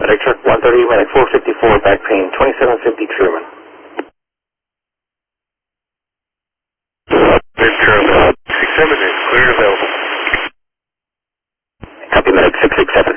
medic truck 130, medic 454, back pain, 2750 Truman. Midterm, 67 is clear available.